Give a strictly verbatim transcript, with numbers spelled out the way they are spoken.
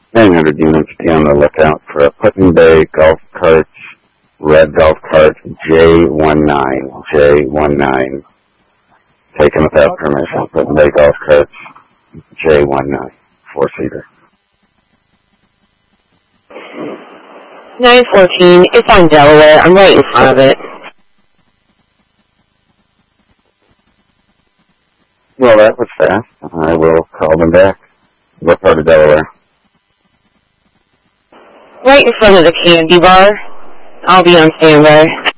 nine hundred units, be on the lookout for a Put-in-Bay golf cart, red golf cart, J nineteen, J nineteen. Taken without permission, Put-in-Bay golf cart, J nineteen, four-seater. nine fourteen, it's on Delaware. I'm right in front of it. Well, that was fast. I will call them back. What part of Delaware? Right in front of the candy bar. I'll be on standby.